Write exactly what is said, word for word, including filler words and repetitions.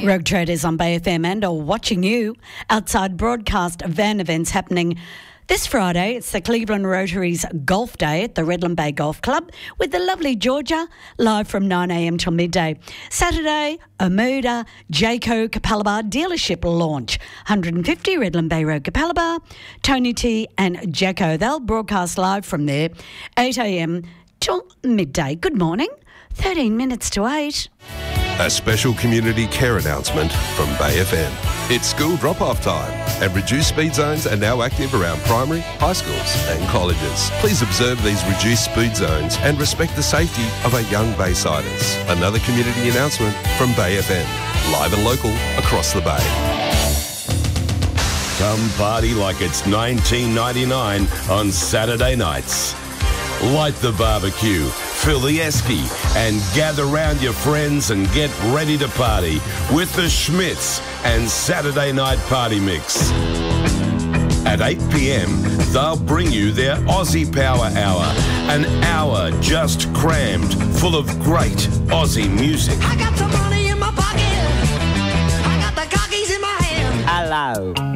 Rogue Traders on Bay F M and are watching you. Outside broadcast van events happening this Friday. It's the Cleveland Rotary's Golf Day at the Redland Bay Golf Club with the lovely Georgia, live from nine a m till midday. Saturday, Omuda Jayco Capalaba dealership launch. one hundred fifty Redland Bay Road Capalaba, Tony T and Jacko. They'll broadcast live from there, eight a m till midday. Good morning. thirteen minutes to eight. A special community care announcement from Bay F M. It's school drop-off time, and reduced speed zones are now active around primary, high schools and colleges. Please observe these reduced speed zones and respect the safety of our young Baysiders. Another community announcement from Bay F M. Live and local across the Bay. Come party like it's nineteen ninety-nine on Saturday nights. Light the barbecue, fill the esky, and gather round your friends and get ready to party with the Schmitz and Saturday Night Party Mix. At eight p m, they'll bring you their Aussie Power Hour, an hour just crammed full of great Aussie music. I got the money in my pocket. I got the cockies in my hand. Hello.